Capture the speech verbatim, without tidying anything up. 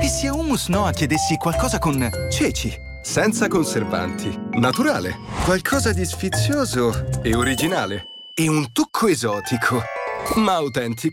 E se a Hummus Noah chiedessi qualcosa con ceci? Senza conservanti, naturale, qualcosa di sfizioso e originale. E un tocco esotico, ma autentico.